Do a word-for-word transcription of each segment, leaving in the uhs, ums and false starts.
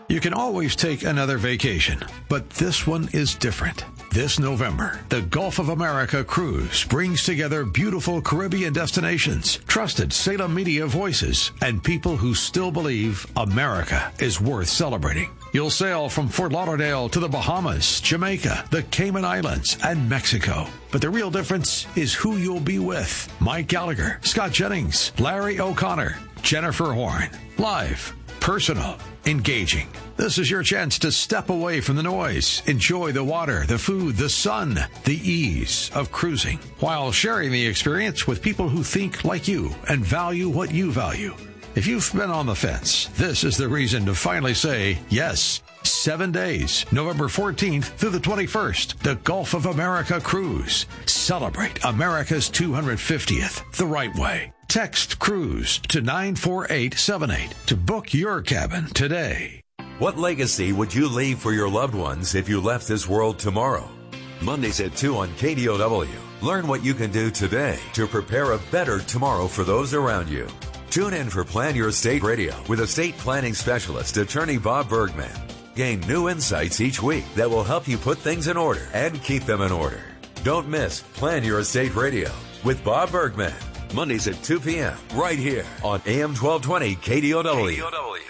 You can always take another vacation, but this one is different. This November, the Gulf of America Cruise brings together beautiful Caribbean destinations, trusted Salem media voices, and people who still believe America is worth celebrating. You'll sail from Fort Lauderdale to the Bahamas, Jamaica, the Cayman Islands, and Mexico. But the real difference is who you'll be with. Mike Gallagher, Scott Jennings, Larry O'Connor, Jennifer Horn. Live, personal, engaging. This is your chance to step away from the noise, enjoy the water, the food, the sun, the ease of cruising, while sharing the experience with people who think like you and value what you value. If you've been on the fence, this is the reason to finally say yes. Seven days, November fourteenth through the twenty-first, the Gulf of America Cruise. Celebrate America's two hundred fiftieth the right way. Text CRUISE to nine four eight seven eight to book your cabin today. What legacy would you leave for your loved ones if you left this world tomorrow? Mondays at two on K D O W. Learn what you can do today to prepare a better tomorrow for those around you. Tune in for Plan Your Estate Radio with estate planning specialist, attorney Bob Bergman. Gain new insights each week that will help you put things in order and keep them in order. Don't miss Plan Your Estate Radio with Bob Bergman. Mondays at two p.m. right here on A M twelve twenty K D O W. K D O W.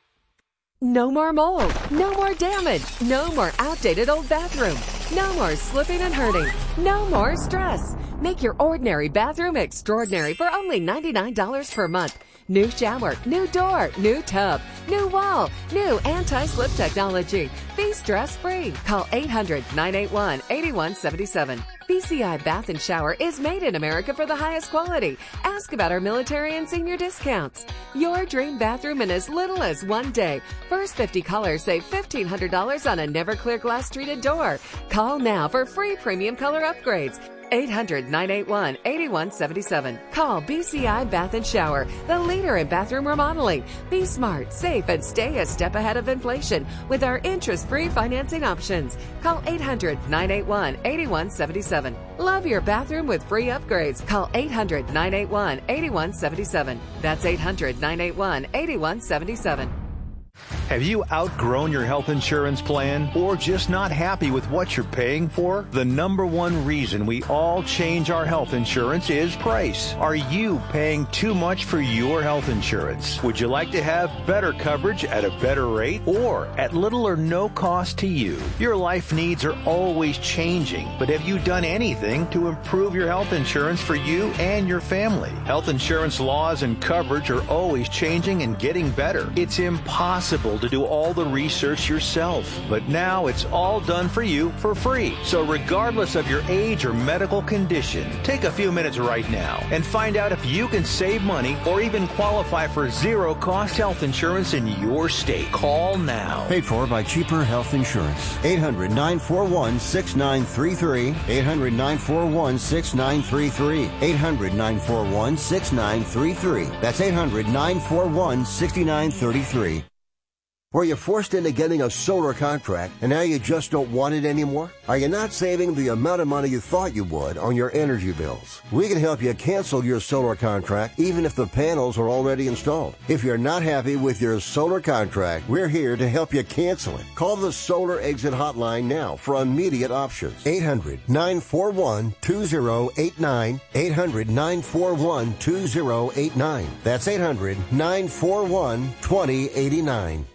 No more mold, no more damage, no more outdated old bathroom, no more slipping and hurting, no more stress. Make your ordinary bathroom extraordinary for only ninety-nine dollars per month. New shower, new door, new tub, new wall, new anti-slip technology. Be stress-free. Call eight hundred nine eight one eight one seven seven. B C I Bath and Shower is made in America for the highest quality. Ask about our military and senior discounts. Your dream bathroom in as little as one day. First fifty callers save fifteen hundred dollars on a never clear glass treated door. Call now for free premium color upgrades. eight hundred nine eight one eight one seven seven. Call B C I Bath and Shower, the leader in bathroom remodeling. Be smart, safe, and stay a step ahead of inflation with our interest-free financing options. Call eight hundred nine eight one eight one seven seven. Love your bathroom with free upgrades. Call eight hundred nine eight one eight one seven seven. That's eight hundred nine eight one eight one seven seven. Have you outgrown your health insurance plan or just not happy with what you're paying for? The number one reason we all change our health insurance is price. Are you paying too much for your health insurance? Would you like to have better coverage at a better rate or at little or no cost to you? Your life needs are always changing, but have you done anything to improve your health insurance for you and your family? Health insurance laws and coverage are always changing and getting better. It's impossible to do all the research yourself, but now it's all done for you for free. So regardless of your age or medical condition, take a few minutes right now and find out if you can save money or even qualify for zero cost health insurance in your state. Call now. Paid for by Cheaper Health Insurance. eight hundred nine four one six nine three three. eight hundred nine four one six nine three three. eight hundred nine four one six nine three three. That's eight hundred nine four one six nine three three. Were you forced into getting a solar contract and now you just don't want it anymore? Are you not saving the amount of money you thought you would on your energy bills? We can help you cancel your solar contract even if the panels are already installed. If you're not happy with your solar contract, we're here to help you cancel it. Call the Solar Exit Hotline now for immediate options. eight hundred nine four one two zero eight nine. eight hundred nine four one two zero eight nine. That's eight hundred nine four one two zero eight nine.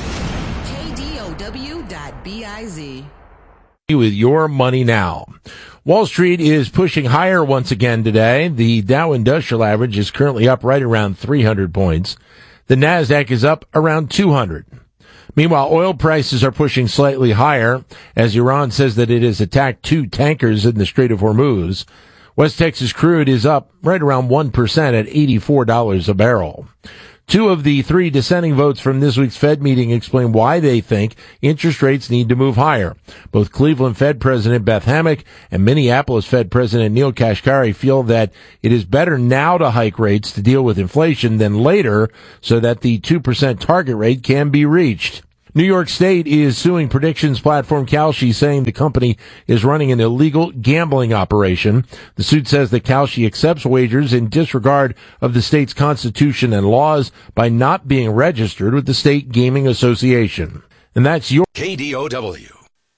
K D O W dot biz. With your money now. Wall Street is pushing higher once again today. The Dow Industrial Average is currently up right around three hundred points. The NASDAQ is up around two hundred. Meanwhile, oil prices are pushing slightly higher as Iran says that it has attacked two tankers in the Strait of Hormuz. West Texas crude is up right around one percent at eighty-four dollars a barrel. Two of the three dissenting votes from this week's Fed meeting explain why they think interest rates need to move higher. Both Cleveland Fed President Beth Hammack and Minneapolis Fed President Neil Kashkari feel that it is better now to hike rates to deal with inflation than later so that the two percent target rate can be reached. New York State is suing predictions platform Kalshi, saying the company is running an illegal gambling operation. The suit says that Kalshi accepts wagers in disregard of the state's constitution and laws by not being registered with the State Gaming Association. And that's your K D O W.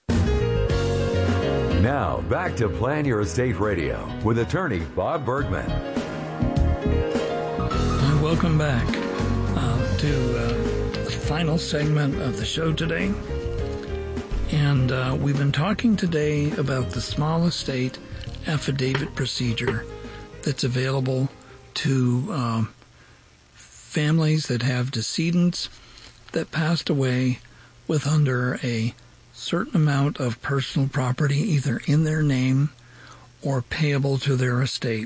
Now, back to Plan Your Estate Radio with attorney Bob Bergman. And welcome back uh, to uh, the final segment of the show today. And uh, we've been talking today about the small estate affidavit procedure that's available to um, families that have decedents that passed away with under a certain amount of personal property either in their name or payable to their estate.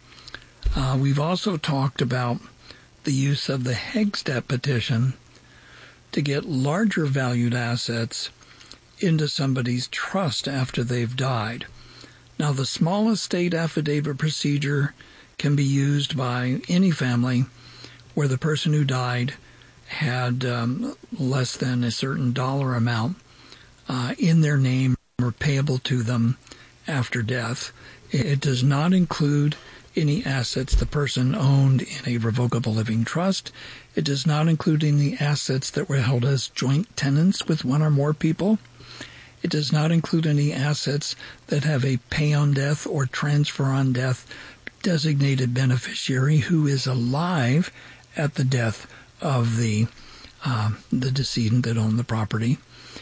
Uh, we've also talked about the use of the Hegstedt petition to get larger valued assets into somebody's trust after they've died. Now, the small estate affidavit procedure can be used by any family where the person who died had um, less than a certain dollar amount Uh, in their name or payable to them after death. It does not include any assets the person owned in a revocable living trust. It does not include any assets that were held as joint tenants with one or more people. It does not include any assets that have a pay on death or transfer on death designated beneficiary who is alive at the death of the uh, the decedent that owned the property.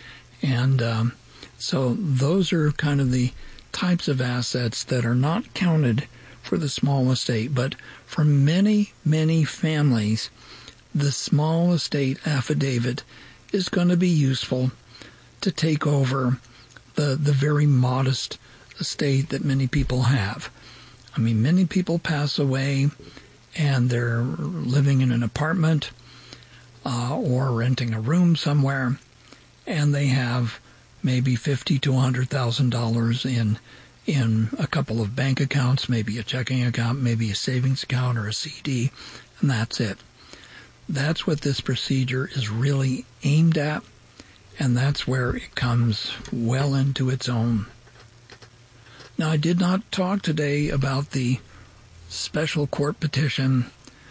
And um, so those are kind of the types of assets that are not counted for the small estate. But for many, many families, the small estate affidavit is going to be useful to take over the, the very modest estate that many people have. I mean, many people pass away and they're living in an apartment uh, or renting a room somewhere, and they have maybe fifty to one hundred thousand dollars in in a couple of bank accounts, maybe a checking account, maybe a savings account or a C D, and that's it. That's what this procedure is really aimed at, and that's where it comes well into its own. Now, I did not talk today about the special court petition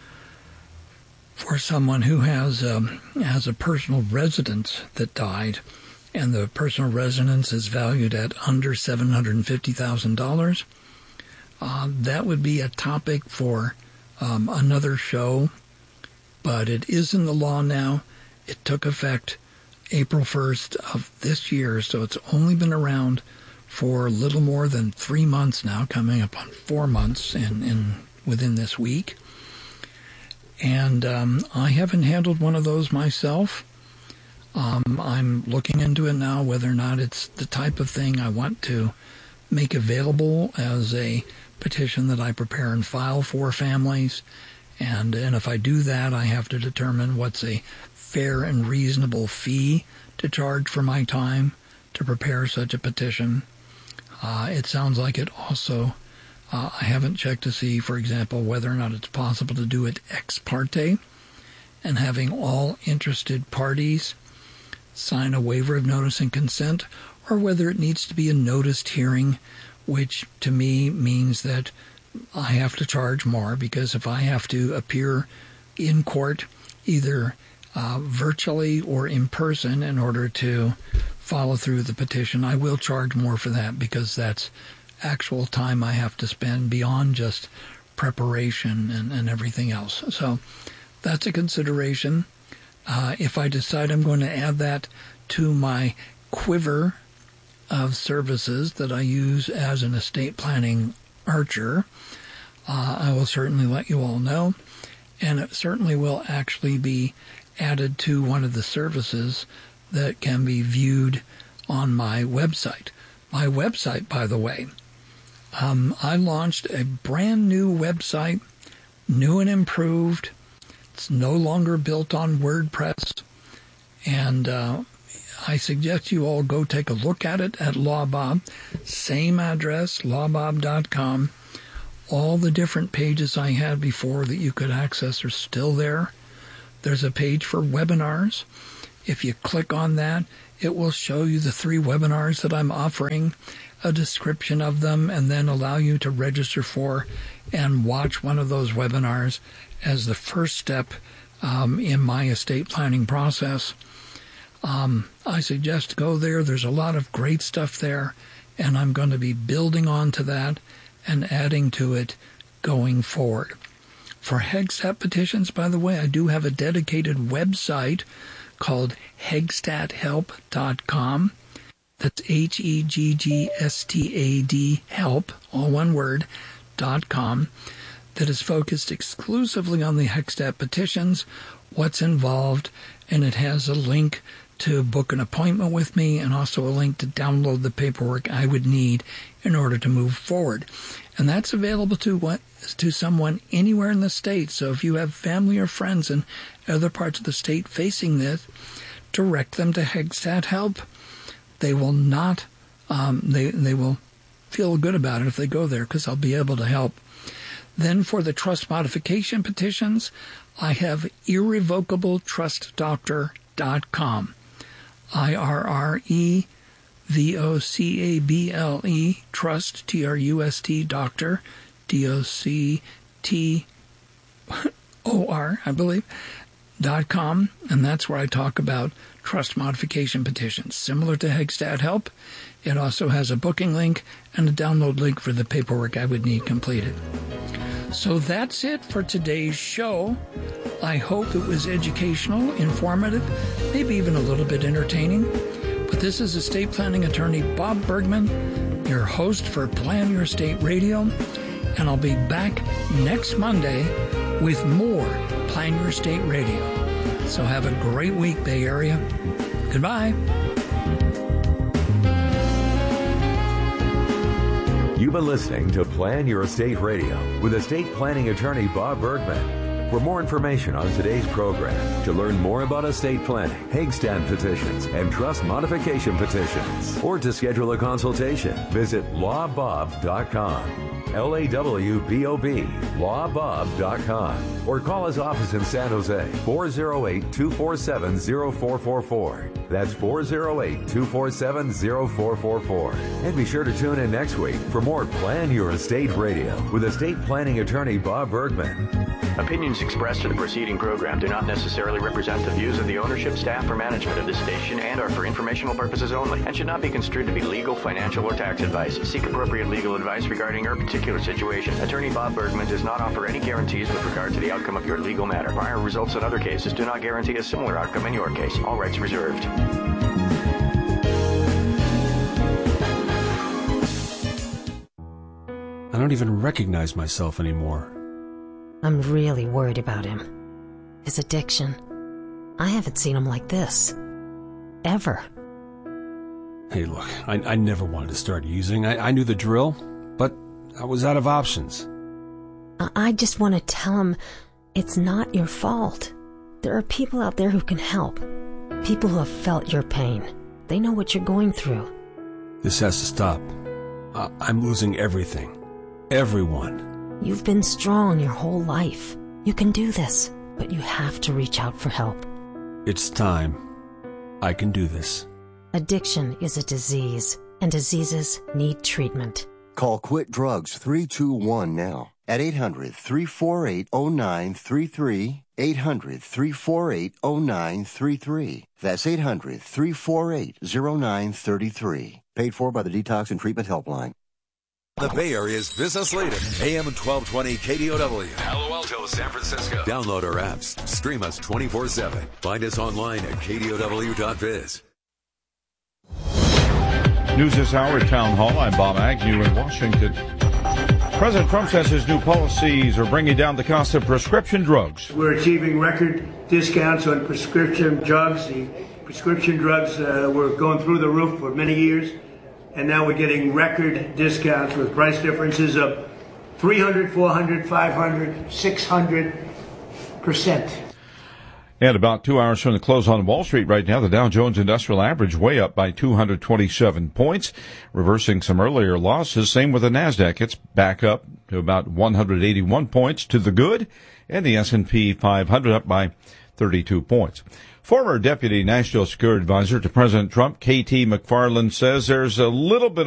for someone who has um, has a personal residence that died, and the personal residence is valued at under seven hundred fifty thousand dollars. Uh, that would be a topic for um, another show, but it is in the law now. It took effect April first of this year, so it's only been around for a little more than three months now, coming up on four months in, in within this week. And um, I haven't handled one of those myself. Um, I'm looking into it now, whether or not it's the type of thing I want to make available as a petition that I prepare and file for families. And, and if I do that, I have to determine what's a fair and reasonable fee to charge for my time to prepare such a petition. Uh, it sounds like it also... Uh, I haven't checked to see, for example, whether or not it's possible to do it ex parte and having all interested parties sign a waiver of notice and consent, or whether it needs to be a noticed hearing, which to me means that I have to charge more, because if I have to appear in court either uh, virtually or in person in order to follow through the petition, I will charge more for that, because that's actual time I have to spend beyond just preparation and, and everything else. So that's a consideration. Uh, if I decide I'm going to add that to my quiver of services that I use as an estate planning archer, uh, I will certainly let you all know. And it certainly will actually be added to one of the services that can be viewed on my website. My website, by the way, Um, I launched a brand new website, new and improved. It's no longer built on WordPress. And uh, I suggest you all go take a look at it at LawBob. Same address, law bob dot com. All the different pages I had before that you could access are still there. There's a page for webinars. If you click on that, it will show you the three webinars that I'm offering, a description of them, and then allow you to register for and watch one of those webinars as the first step um, in my estate planning process. Um, I suggest go there. There's a lot of great stuff there, and I'm going to be building on to that and adding to it going forward. For Hegstat petitions, by the way, I do have a dedicated website called Hegstat Help dot com. That's H E G G S T A D help, all one word, dot com, that is focused exclusively on the Hegstat petitions, what's involved, and it has a link to book an appointment with me and also a link to download the paperwork I would need in order to move forward. And that's available to what, to someone anywhere in the state. So if you have family or friends in other parts of the state facing this, direct them to Hegstat Help. They will not, um, they, they will feel good about it if they go there because I'll be able to help. Then for the trust modification petitions, I have irrevocable trust doctor dot com. I R R E V O C A B L E, trust, T R U S T, doctor, D O C T O R, I believe, dot com, and that's where I talk about trust modification petitions. Similar to Hegstat Help, it also has a booking link and a download link for the paperwork I would need completed. So that's it for today's show. I hope it was educational, informative, maybe even a little bit entertaining. But this is estate planning attorney Bob Bergman, your host for Plan Your Estate Radio, and I'll be back next Monday with more Plan Your Estate Radio. So have a great week, Bay Area. Goodbye. You've been listening to Plan Your Estate Radio with estate planning attorney Bob Bergman. For more information on today's program, to learn more about estate planning, Hegstat petitions, and trust modification petitions, or to schedule a consultation, visit law bob dot com. L A W B O B, law bob dot com, or call his office in San Jose, four oh eight, two four seven, oh four four four. That's four oh eight, two four seven, oh four four four. And be sure to tune in next week for more Plan Your Estate Radio with estate planning attorney Bob Bergman. Opinions expressed in the preceding program do not necessarily represent the views of the ownership, staff, or management of this station and are for informational purposes only and should not be construed to be legal, financial, or tax advice. Seek appropriate legal advice regarding your particular situation. Attorney Bob Bergman does not offer any guarantees with regard to the outcome of your legal matter. Prior results in other cases do not guarantee a similar outcome in your case. All rights reserved. I don't even recognize myself anymore. I'm really worried about him. His addiction. I haven't seen him like this. Ever. Hey, look, I, I never wanted to start using. I, I knew the drill, but I was out of options. I, I just want to tell him it's not your fault. There are people out there who can help. People who have felt your pain. They know what you're going through. This has to stop. I, I'm losing everything. Everyone. You've been strong your whole life. You can do this, but you have to reach out for help. It's time. I can do this. Addiction is a disease, and diseases need treatment. Call Quit Drugs three two one now at eight hundred, three four eight, oh nine three three, eight hundred, three four eight, oh nine three three. That's eight hundred, three four eight, oh nine three three. Paid for by the Detox and Treatment Helpline. The Bay Area's business leader, A M twelve twenty K D O W. Palo Alto, San Francisco. Download our apps. Stream us twenty-four seven. Find us online at K D O W dot biz. News this hour at Town Hall. I'm Bob Agnew in Washington. President Trump says his new policies are bringing down the cost of prescription drugs. We're achieving record discounts on prescription drugs. The prescription drugs uh, were going through the roof for many years. And now we're getting record discounts with price differences of three hundred, four hundred, five hundred, six hundred percent. And about two hours from the close on Wall Street right now, the Dow Jones Industrial Average way up by two hundred twenty-seven points, reversing some earlier losses. Same with the NASDAQ. It's back up to about one hundred eighty-one points to the good, and the S and P five hundred up by thirty-two points. Former Deputy National Security Advisor to President Trump, K T McFarland, says there's a little bit